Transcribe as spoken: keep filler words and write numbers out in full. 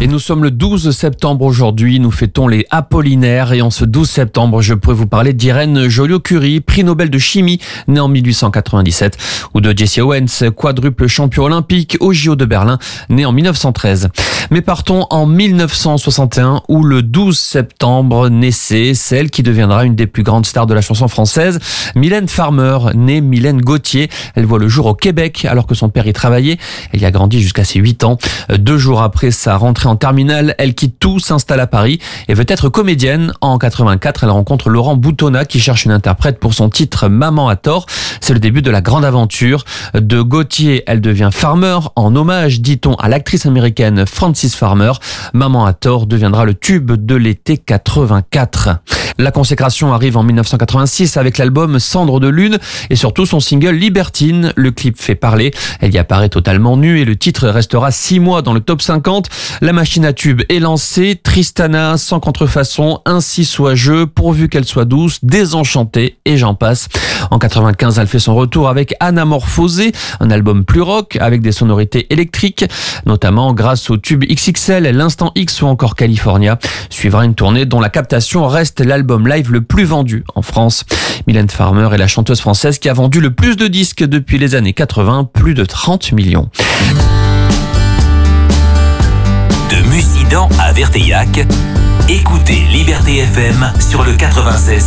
nous sommes le douze septembre aujourd'hui, nous fêtons les Apollinaires et en ce douze septembre, je pourrais vous parler d'Irène Joliot-Curie, prix Nobel de chimie, née en mille huit cent quatre-vingt-dix-sept, ou de Jesse Owens, quadruple champion olympique au J O de Berlin, né en mille neuf cent treize. Mais partons en mille neuf cent soixante et un, où le douze septembre naissait celle qui deviendra une des plus grandes stars de la chanson française, Mylène Farmer, née Mylène Gauthier. Elle voit le jour au Québec alors que son père y travaillait. Elle y a grandi jusqu'à ses huit ans. Deux jours après sa rentrée en terminale, elle quitte tout, s'installe à Paris et veut être comédienne. En quatre-vingt-quatre, elle rencontre Laurent Boutonnat qui cherche une interprète pour son titre Maman a tort. C'est le début de la grande aventure. De Gauthier, elle devient Farmer en hommage, dit-on, à l'actrice américaine Frances Farmer. Maman a tort deviendra le tube de l'été quatre-vingt-quatre. La consécration arrive en mille neuf cent quatre-vingt-six avec l'album Cendre de lune et surtout son single Libertine. Le clip fait parler. Elle y apparaît totalement nue et le titre restera six mois dans le top cinquante. La machine à tube est lancée. Tristana, sans contrefaçon, ainsi soit je, pourvu qu'elle soit douce, désenchantée et j'en passe. En quatre-vingt-quinze, elle fait son retour avec Anamorphosé, un album plus rock avec des sonorités électriques, notamment grâce au tube X X L, l'Instant X ou encore California. Suivra une tournée dont la captation reste l'album live le plus vendu en France. Mylène Farmer est la chanteuse française qui a vendu le plus de disques depuis les années quatre-vingts, plus de trente millions. De Mussidan à Verteillac, écoutez Liberté F M sur le quatre-vingt-seize.